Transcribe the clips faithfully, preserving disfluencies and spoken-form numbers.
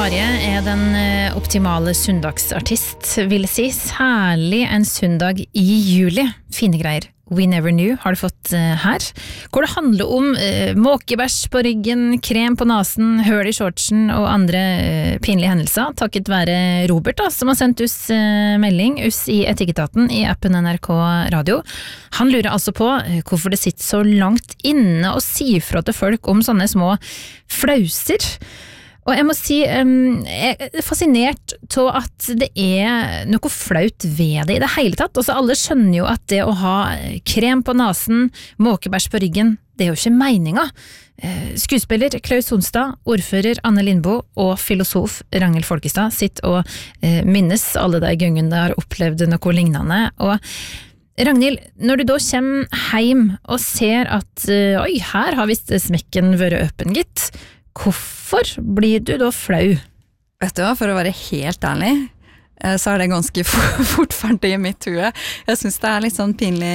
Tarje er den optimale søndagsartist, vil jeg si. Særlig en søndag i juli. Fine greier. We Never Knew har du fått her. Hvor det handler om uh, måkebæsj på ryggen, krem på nasen, høl i shortsen og andre uh, pinlige hendelser. Takket være Robert da, som har sendt oss uh, melding, oss i Etikketaten i appen N R K Radio. Han lurer altså på uh, hvorfor det sitter så langt inne å si fra til folk om sånne små flauser. Og jeg må si, um, jeg er fascinert til at det er noe flaut ved det i det hele tatt. Altså, alle skjønner jo at det å ha krem på nasen, måkebæsj på ryggen, det er jo ikke meningen. Skuespiller Klaus Sonstad, ordfører Anne Lindboe og filosof Ragnhild Folkestad sitter og uh, minnes alle de gangene de har opplevd noe lignende. Og Ragnhild, når du da kommer hjem og ser at uh, oi, her har visst smekken vært åpen, gitt. Hvorfor blir du da flau? Vet du hva, for å være helt ærlig, så er det ganske fort ferdig i mitt hue. Jeg synes det er litt sånn pinlig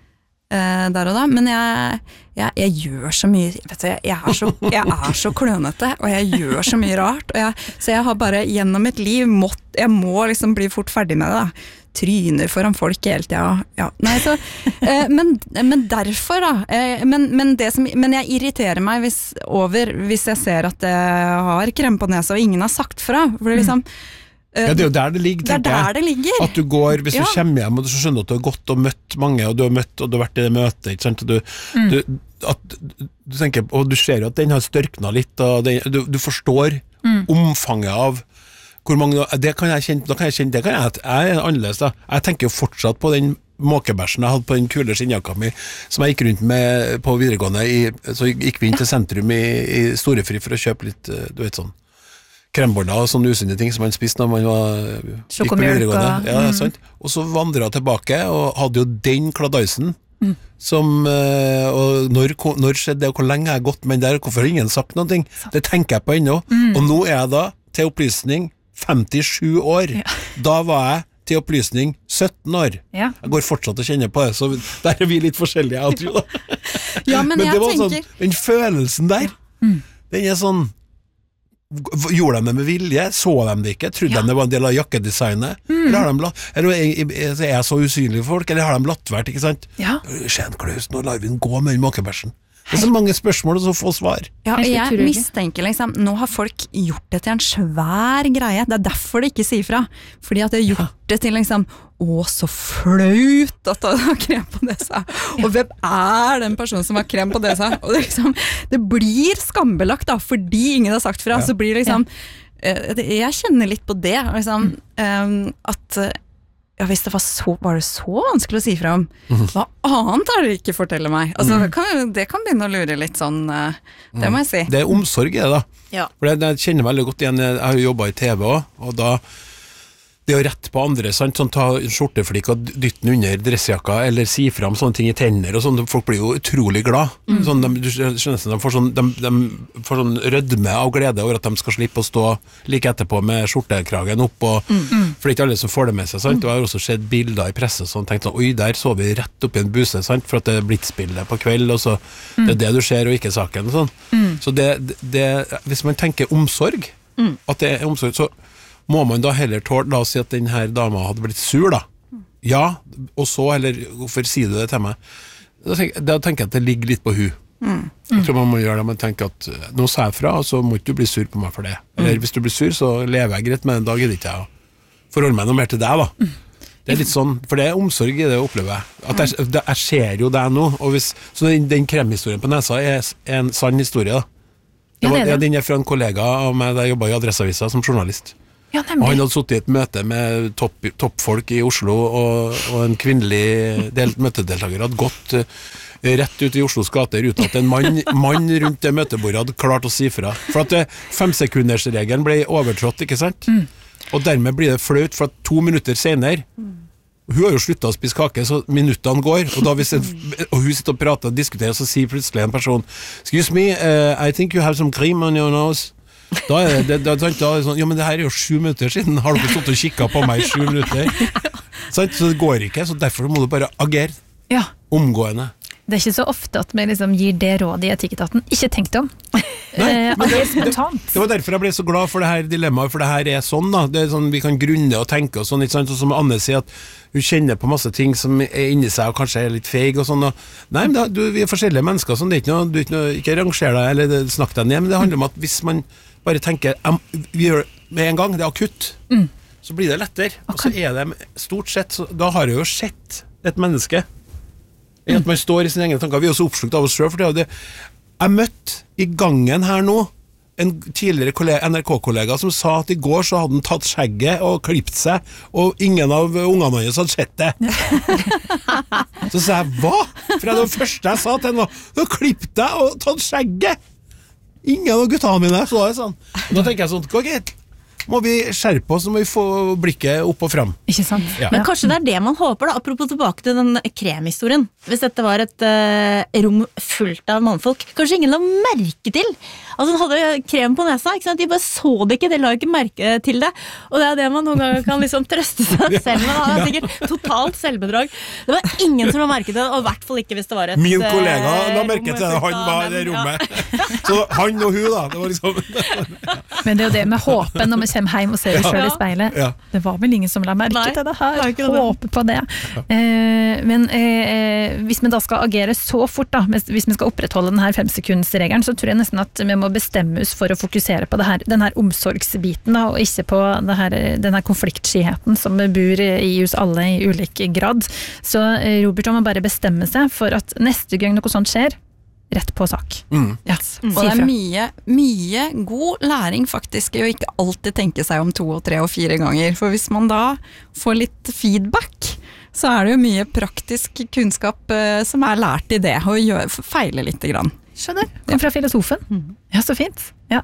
eh, der og da, men jeg, jeg, jeg gjør så mye, vet du, jeg er så, jeg er så klønete, og jeg gjør så mye rart, og jeg, så jeg har bare gjennom mitt liv mått, jeg må liksom bli fort ferdig med det da. Tryner foran folk helt, ja. ja. Nei, så, eh, men, men derfor da, eh, men, men, det som, men jeg irriterer meg hvis, over hvis jeg ser at jeg har krem på nesa, og ingen har sagt fra, for det liksom Ja, det er jo der det ligger, tenker det er der det ligger. At du går, hvis ja. du kommer hjem, og du skjønner at du har gått og møtt mange, og du har møtt, og du har vært i det møtet, ikke sant? Og du, mm. du, at, du tenker, og du ser jo at den har størknet litt, og den, du, du forstår mm. omfanget av hvor mange, det kan jeg kjenne, da kan jeg kjenne, det kan jeg, jeg er annerledes da. Jeg tenker jo fortsatt på den måkebæsjen jeg hadde på den kule skinnjakka mi, som jeg gikk rundt med på videregående, i, så gikk vi inn til sentrum i, i Storefri for å kjøpe litt, du vet sånn, krembånder og sånne usunne ting som man spiste når man var, gikk på videregående. Ja, mm. sant? Og så vandret jeg tilbake, og hadde jo den kladaisen, mm. som, og når, når skjedde det, og hvor lenge jeg har gått med den der, hvorfor har ingen sagt noen ting? Det tenker jeg på ennå, mm. og nå er jeg da, til opplysning, femtisju år. Ja. Da var jeg til opplysning sytten år. Ja. Jeg går fortsatt og kjenner på det, så der er vi litt forskjellige, jeg tror da. Ja, men, men jeg det var tenker... sånn, den følelsen der, mm. den er sånn, gjorde de det med vilje? Så de det ikke? Trodde ja. de det var en del av jakkedesignet? Mm. Eller har de latt, eller er jeg så usynlig for folk, eller har de latt vært, ikke sant? Ja. Skjen Klaus, nå lar vi den gå med den måkebæsjen. Det er så mange spørsmål og så få svar. Ja, jeg mistenker liksom, nå har folk gjort det til en svær greie. Det er derfor de ikke sier fra. Fordi at de har gjort ja. det til liksom, å så flaut at de har krem på nesa. Og hvem er den personen som har krem på nesa? Og det, liksom, det blir skambelagt da, fordi ingen har sagt fra. Ja. Så blir det liksom, jeg kjenner litt på det, liksom, um, at ja, hvis det var så, var det så vanskelig å si fra om, hva annet er det ikke forteller meg? Altså, det kan, det kan begynne å lure litt sånn, det må jeg si. Det er omsorg, det da. Ja. For det, jeg kjenner veldig godt igjen, jeg har jo jobbet i T V også, og da, det å rette på andre, sant? Sånn, ta en skjorteflikk og dytte den under dressjakka, eller si frem sånne ting i tenner, og sånn, folk blir jo utrolig glad. Mm. Sånn, de, du skjønner, de får sånn, de, de får sånn rødme av glede over at de skal slippe å stå like etterpå med skjortekragen opp, og, mm. for det er ikke alle som får det med seg, sant? Og jeg har også sett bilder i presse, sånn, tenkt sånn, oi, der så vi rett opp i en buse, sant? For at det er blitzbildet på kveld, og så, mm. det er det du ser, og ikke saken, og sånn. Mm. Så det, det, hvis man tenker omsorg, mm. at det er omsorg, så må man da heller tåle, la oss si at den her dama hadde blitt sur da. Ja, og så, eller hvorfor sier du det til meg? Da tenker, da tenker jeg at det ligger litt på hun. Mm. Jeg tror man må gjøre det, man tenker at nå sa jeg fra, og så må ikke du bli sur på meg for det. Eller mm. hvis du blir sur, så lever jeg greit med en dag, ikke jeg å forholde meg noe mer til deg da. Mm. Det er litt sånn, for det er omsorg i det å oppleve. At jeg, jeg ser jo deg nå, og hvis, så den, den kremhistorien på nesa er en sann historie da. Det var, ja, det er det. Den er fra en kollega av meg da jeg jobbet i Adresseavisa som journalist. Ja, og han hadde suttet i et møte med topp, toppfolk i Oslo, og, og en kvinnelig del, møtedeltaker hadde gått uh, rett ut i Oslos gater uten at en mann, mann rundt det møtebordet hadde klart å si fra. For at uh, femsekundersregelen ble overtrådt, ikke sant? Mm. Og dermed blir det flaut, for at to minutter senere, mm. hun har jo sluttet å spise kake, så minuttene går, og, da hvis en, og hun sitter og prater og diskuterer, så sier plutselig en person, excuse me, uh, I think you have some cream on your nose. Da er det, da, da, da er det sånn, ja, men det her er jo sju minutter siden, har du ikke stått og kikket på meg i sju minutter? Så, så det går ikke, så derfor må du bare agere ja. omgående. Det er ikke så ofte at vi liksom gir det rådet i etikketaten. Ikke tenk deg om. Nei, Eh, men det, ager spontant. det, det var derfor jeg ble så glad for det her dilemmaet, for det her er sånn da, det er sånn vi kan grunne og tenke og sånn, ikke sant, og som Anne sier at hun kjenner på masse ting som er inni seg og kanskje er litt feig og sånn, og, nei, men da, du, vi er forskjellige mennesker, sånn, det er ikke noe, du er ikke, noe, ikke ranger deg eller det, snakk deg ned, men det handler om at hvis man bare tenker, em, vi gjør det med en gang, det er akutt, mm. så blir det lettere, okay. Og så er det stort sett, så, da har jeg jo sett et menneske, at man står i sine egne tanker. Vi er også oppslukt av oss selv, for det er det. Jeg møtte i gangen her nå en tidligere kollega, N R K-kollega som sa at i går så hadde han tatt skjegget og klippet seg, og ingen av ungene hans hadde sett det. Så sa jeg, hva? For det var det første jeg sa til henne, du har klippet deg og tatt skjegget. Ingen av guttene mine så det sånn. Og da tenker jeg sånn, ok, må vi skjerpe oss, så må vi få blikket opp og frem. Ikke sant? Ja. Men kanskje det er det man håper da, apropos tilbake til den kremhistorien. Hvis dette var et uh, rom fullt av mannfolk, kanskje ingen la merke til. Altså han hadde krem på nesa, ikke sant? De bare så det ikke, de la ikke merke til det. Og det er det man noen ganger kan liksom trøste seg selv med. Det er sikkert totalt selvbedrag. Det var ingen som la merke til det, og i hvert fall ikke hvis det var et Min kollega la merke til det, rom han var i det rommet. Ja. Så han og hun da, det var liksom... Men det er jo det med håpen når vi kommer hjem og ser det selv i speilet. Ja. Det var vel ingen som la merke Nei, til det her. det var ikke det. Håper på det. Eh, men eh, hvis vi da skal agere så fort, da, hvis vi skal opprettholde denne femsekundsregelen, så tror jeg nesten at vi må bestemme oss for å fokusere på det her, den her omsorgsbiten, da, og ikke på det her, den her konfliktskyheten som bor i oss alle i ulik grad. Så eh, Robert må bare bestemme seg for at neste gang noe sånt skjer, rett på sak. Mm. Yes. Og det er mye, mye god læring faktisk i å ikke alltid tenke seg om to og tre og fire ganger, for hvis man da får litt feedback, så er det jo mye praktisk kunnskap uh, som er lært i det, og gjør, feile litt grann. Skjønner. Kom fra filosofen. Ja, så fint. Ja.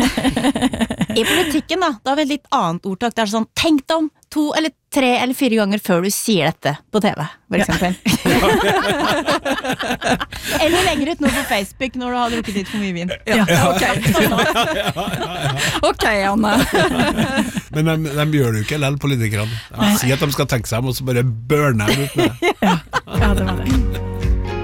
I politikken da, da har vi et litt annet ordtak. Det er sånn, tenk deg om to eller tre eller fire ganger før du sier dette på T V, for eksempel. Eller legger ut noe på Facebook når du har drukket litt for mye vin. Ja, ok. Ok, Anne. Men de, de gjør det jo ikke lell politikerne. De sier at de skal tenke seg om, og så bare burner de ut med det. Ja, ja, det var det.